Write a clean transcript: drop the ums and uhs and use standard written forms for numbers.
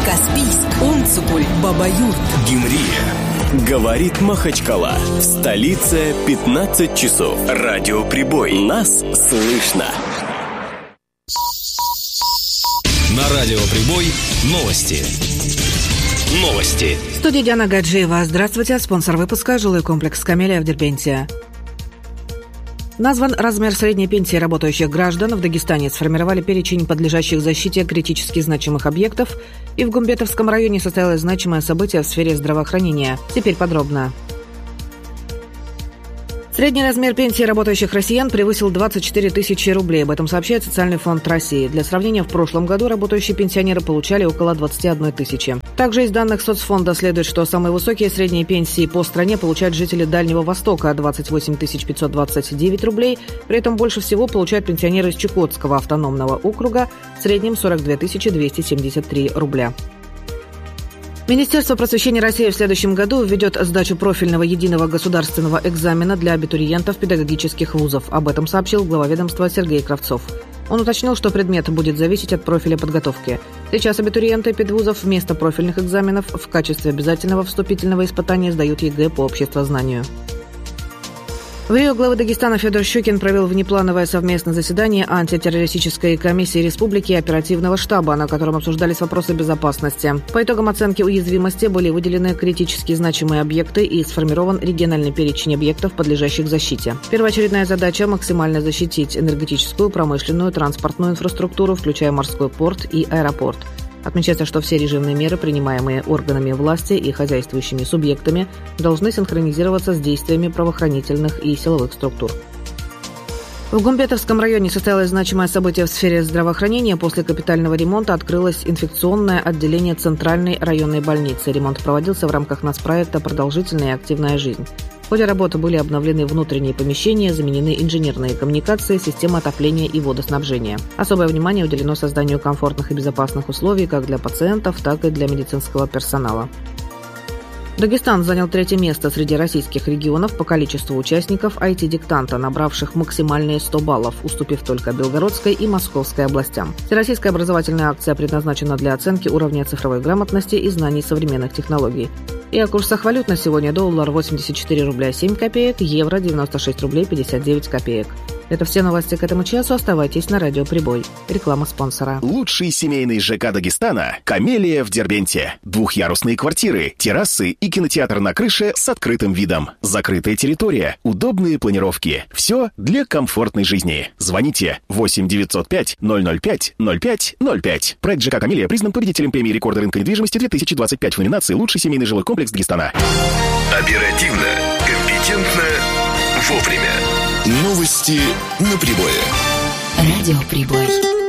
Каспийск, Умцуполь, Бабаюрт, Гимрия. Говорит Махачкала. В столице 15 часов. Радио Прибой. Нас слышно. На радио Прибой новости. Новости. В студии Диана Гаджиева. Здравствуйте. Спонсор выпуска — жилой комплекс «Камелия» в Дербенте. Назван размер средней пенсии работающих граждан. В Дагестане сформировали перечень подлежащих защите критически значимых объектов. И в Гумбетовском районе состоялось значимое событие в сфере здравоохранения. Теперь подробно. Средний размер пенсии работающих россиян превысил 24 тысячи рублей. Об этом сообщает Социальный фонд России. Для сравнения, в прошлом году работающие пенсионеры получали около 21 тысячи. Также из данных соцфонда следует, что самые высокие средние пенсии по стране получают жители Дальнего Востока – 28 529 рублей. При этом больше всего получают пенсионеры из Чукотского автономного округа, в среднем 42 273 рубля. Министерство просвещения России в следующем году введет сдачу профильного единого государственного экзамена для абитуриентов педагогических вузов. Об этом сообщил глава ведомства Сергей Кравцов. Он уточнил, что предмет будет зависеть от профиля подготовки. Сейчас абитуриенты педвузов вместо профильных экзаменов в качестве обязательного вступительного испытания сдают ЕГЭ по обществознанию. В Рио глава Дагестана Федор Щукин провел внеплановое совместное заседание антитеррористической комиссии республики и оперативного штаба, на котором обсуждались вопросы безопасности. По итогам оценки уязвимости были выделены критически значимые объекты и сформирован региональный перечень объектов, подлежащих защите. Первоочередная задача – максимально защитить энергетическую, промышленную, транспортную инфраструктуру, включая морской порт и аэропорт. Отмечается, что все режимные меры, принимаемые органами власти и хозяйствующими субъектами, должны синхронизироваться с действиями правоохранительных и силовых структур. В Гумбетовском районе состоялось значимое событие в сфере здравоохранения. После капитального ремонта открылось инфекционное отделение Центральной районной больницы. Ремонт проводился в рамках нацпроекта «Продолжительная и активная жизнь». В ходе работы были обновлены внутренние помещения, заменены инженерные коммуникации, система отопления и водоснабжения. Особое внимание уделено созданию комфортных и безопасных условий как для пациентов, так и для медицинского персонала. Дагестан занял 3-е место среди российских регионов по количеству участников IT-диктанта, набравших максимальные 100 баллов, уступив только Белгородской и Московской областям. Всероссийская образовательная акция предназначена для оценки уровня цифровой грамотности и знаний современных технологий. И о курсах валют на сегодня: доллар 84 рубля 7 копеек, евро 96 рублей 59 копеек. Это все новости к этому часу. Оставайтесь на радио Прибой. Реклама спонсора. Лучший семейный ЖК Дагестана – «Камелия» в Дербенте. Двухъярусные квартиры, террасы и кинотеатр на крыше с открытым видом. Закрытая территория, удобные планировки. Все для комфортной жизни. Звоните 8 905 005 05 05. Проект ЖК «Камелия» признан победителем премии рекорда рынка недвижимости 2025 в номинации «Лучший семейный жилой комплекс Дагестана». Оперативно, компетентно, вовремя. Новости на Прибое. Радио Прибой.